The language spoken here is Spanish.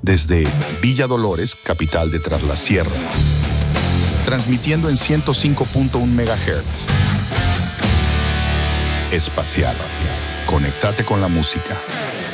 desde Villa Dolores, capital de Tras la Sierra, transmitiendo en 105.1 MHz. Espacial. Conéctate con la música.